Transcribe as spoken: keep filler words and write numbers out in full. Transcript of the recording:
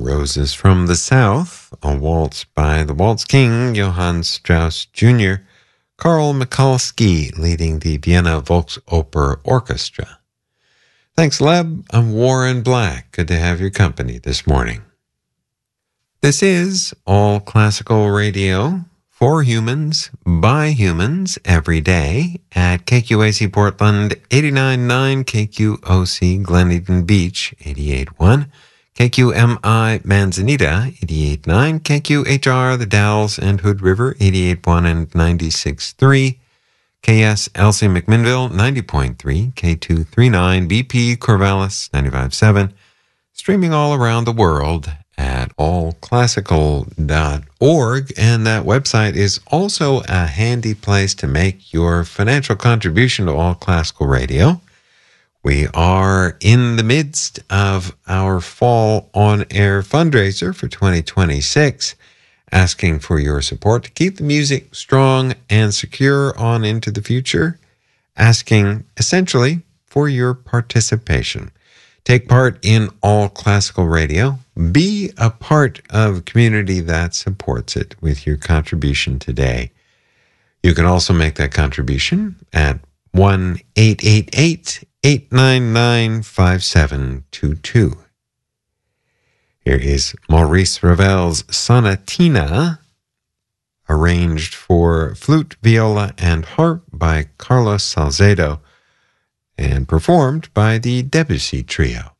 Roses from the South, a waltz by the Waltz King, Johann Strauss Junior, Karl Mikulski leading the Vienna Volksoper Orchestra. Thanks, Leb. I'm Warren Black. Good to have your company this morning. This is All Classical Radio for humans, by humans, every day at K Q A C Portland eighty-nine point nine, K Q O C Gleneden Beach eighty-eight point one, K Q M I Manzanita eighty-eight point nine, K Q H R The Dalles and Hood River eighty-eight point one and ninety-six point three, K S L C McMinnville ninety point three, K two thirty-nine B P Corvallis ninety-five point seven, streaming all around the world at all classical dot org, and that website is also a handy place to make your financial contribution to All Classical Radio. We are in the midst of our fall on-air fundraiser for twenty twenty-six, asking for your support to keep the music strong and secure on into the future, asking essentially for your participation. Take part in All Classical Radio. Be a part of a community that supports it with your contribution today. You can also make that contribution at one eight eight eight, eight nine nine, five seven two two. Here is Maurice Ravel's Sonatina, arranged for flute, viola, and harp by Carlos Salcedo, and performed by the Debussy Trio.